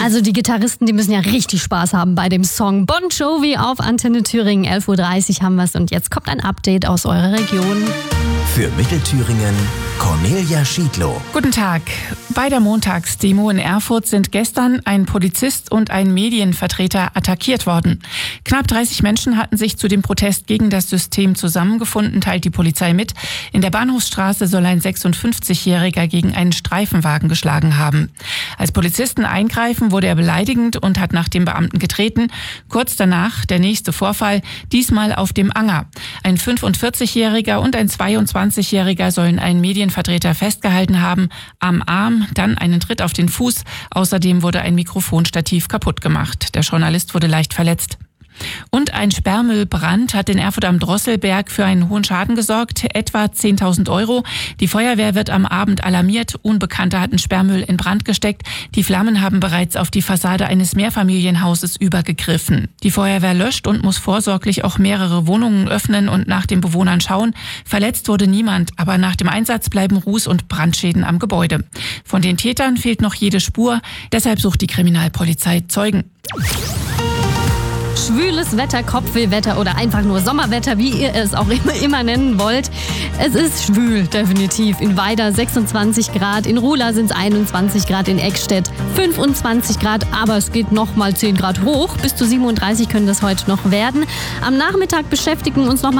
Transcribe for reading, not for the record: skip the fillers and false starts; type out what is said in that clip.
Also die Gitarristen, die müssen ja richtig Spaß haben bei dem Song. Bon Jovi auf Antenne Thüringen, 11.30 Uhr haben wir es. Und jetzt kommt ein Update aus eurer Region. Für Mittelthüringen, Cornelia Schiedlow. Guten Tag. Bei der Montagsdemo in Erfurt sind gestern ein Polizist und ein Medienvertreter attackiert worden. Knapp 30 Menschen hatten sich zu dem Protest gegen das System zusammengefunden, teilt die Polizei mit. In der Bahnhofsstraße soll ein 56-Jähriger gegen einen Streifenwagen geschlagen haben. Als Polizisten eingreifen, wurde er beleidigend und hat nach dem Beamten getreten. Kurz danach der nächste Vorfall, diesmal auf dem Anger. Ein 45-Jähriger und ein 22-Jähriger sollen einen Medienvertreter festgehalten haben, am Arm, dann einen Tritt auf den Fuß. Außerdem wurde ein Mikrofonstativ kaputt gemacht. Der Journalist wurde leicht verletzt. Und ein Sperrmüllbrand hat in Erfurt am Drosselberg für einen hohen Schaden gesorgt, etwa 10.000 €. Die Feuerwehr wird am Abend alarmiert. Unbekannte hatten Sperrmüll in Brand gesteckt. Die Flammen haben bereits auf die Fassade eines Mehrfamilienhauses übergegriffen. Die Feuerwehr löscht und muss vorsorglich auch mehrere Wohnungen öffnen und nach den Bewohnern schauen. Verletzt wurde niemand, aber nach dem Einsatz bleiben Ruß- und Brandschäden am Gebäude. Von den Tätern fehlt noch jede Spur. Deshalb sucht die Kriminalpolizei Zeugen. Schwüles Wetter, Kopfwehwetter oder einfach nur Sommerwetter, wie ihr es auch immer nennen wollt. Es ist schwül, definitiv. In Weida 26 Grad, in Ruhla sind es 21 Grad, in Eckstedt 25 Grad, aber es geht noch mal 10 Grad hoch. Bis zu 37 können das heute noch werden. Am Nachmittag beschäftigen uns noch mal